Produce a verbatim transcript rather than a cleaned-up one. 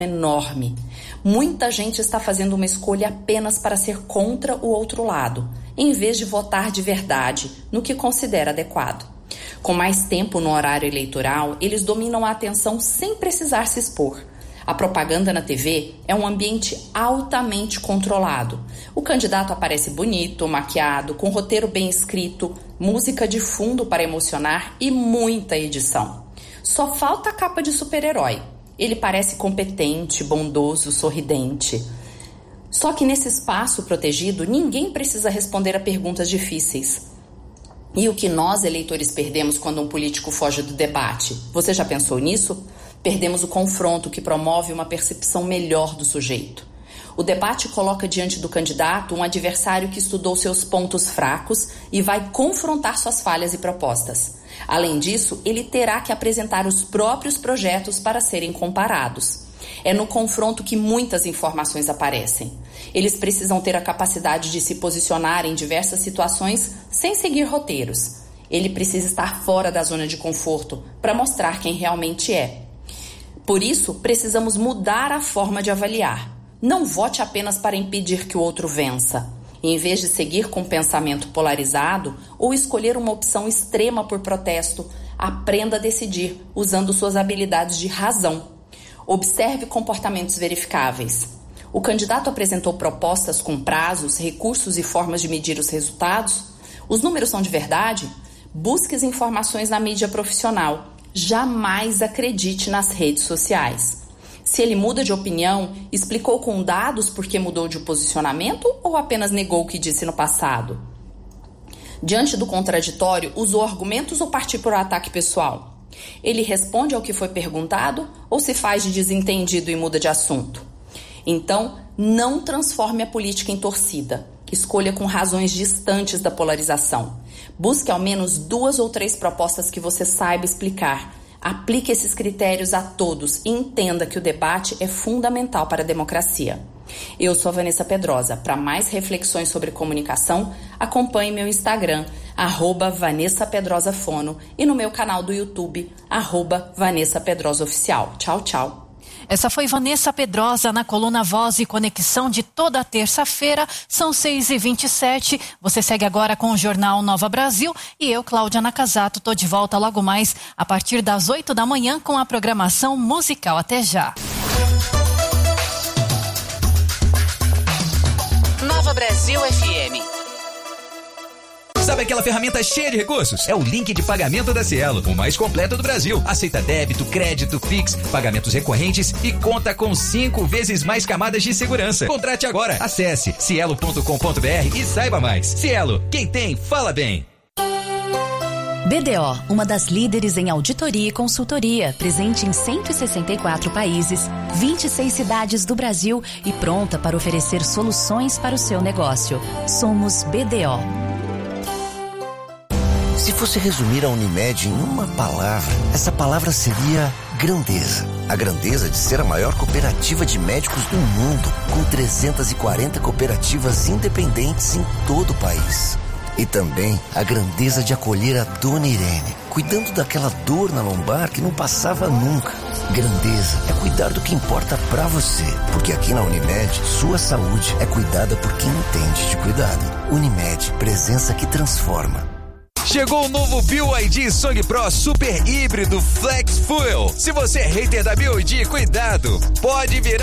enorme. Muita gente está fazendo uma escolha apenas para ser contra o outro lado, em vez de votar de verdade no que considera adequado. Com mais tempo no horário eleitoral, eles dominam a atenção sem precisar se expor. A propaganda na T V é um ambiente altamente controlado. O candidato aparece bonito, maquiado, com roteiro bem escrito, música de fundo para emocionar e muita edição. Só falta a capa de super-herói. Ele parece competente, bondoso, sorridente. Só que nesse espaço protegido, ninguém precisa responder a perguntas difíceis. E o que nós, eleitores, perdemos quando um político foge do debate? Você já pensou nisso? Perdemos o confronto que promove uma percepção melhor do sujeito. O debate coloca diante do candidato um adversário que estudou seus pontos fracos e vai confrontar suas falhas e propostas. Além disso, ele terá que apresentar os próprios projetos para serem comparados. É no confronto que muitas informações aparecem. Eles precisam ter a capacidade de se posicionar em diversas situações sem seguir roteiros. Ele precisa estar fora da zona de conforto para mostrar quem realmente é. Por isso, precisamos mudar a forma de avaliar. Não vote apenas para impedir que o outro vença. Em vez de seguir com um pensamento polarizado ou escolher uma opção extrema por protesto, aprenda a decidir usando suas habilidades de razão. Observe comportamentos verificáveis. O candidato apresentou propostas com prazos, recursos e formas de medir os resultados? Os números são de verdade? Busque as informações na mídia profissional. Jamais acredite nas redes sociais. Se ele muda de opinião, explicou com dados por que mudou de posicionamento ou apenas negou o que disse no passado? Diante do contraditório, usou argumentos ou partiu para o ataque pessoal? Ele responde ao que foi perguntado ou se faz de desentendido e muda de assunto? Então, não transforme a política em torcida. Escolha com razões distantes da polarização. Busque ao menos duas ou três propostas que você saiba explicar. Aplique esses critérios a todos e entenda que o debate é fundamental para a democracia. Eu sou a Vanessa Pedrosa. Para mais reflexões sobre comunicação, acompanhe meu Instagram, arroba Vanessa Pedrosa Fono, e no meu canal do YouTube, arroba Vanessa Pedrosa Oficial. Tchau, tchau. Essa foi Vanessa Pedrosa na coluna Voz e Conexão de toda terça-feira, são seis e vinte e sete. Você segue agora com o Jornal Nova Brasil e eu, Cláudia Nakazato, estou de volta logo mais a partir das oito da manhã com a programação musical. Até já. Nova Brasil F M. Sabe aquela ferramenta cheia de recursos? É o link de pagamento da Cielo, o mais completo do Brasil. Aceita débito, crédito, Pix, pagamentos recorrentes e conta com cinco vezes mais camadas de segurança. Contrate agora. Acesse cielo ponto com ponto br e saiba mais. Cielo, quem tem, fala bem. B D O, uma das líderes em auditoria e consultoria, presente em cento e sessenta e quatro países, vinte e seis cidades do Brasil e pronta para oferecer soluções para o seu negócio. Somos B D O. Se fosse resumir a Unimed em uma palavra, essa palavra seria grandeza. A grandeza de ser a maior cooperativa de médicos do mundo, com trezentas e quarenta cooperativas independentes em todo o país. E também a grandeza de acolher a Dona Irene, cuidando daquela dor na lombar que não passava nunca. Grandeza é cuidar do que importa pra você, porque aqui na Unimed, sua saúde é cuidada por quem entende de cuidado. Unimed, presença que transforma. Chegou o novo B Y D Song Pro Super Híbrido Flex Fuel. Se você é hater da B Y D, cuidado, pode virar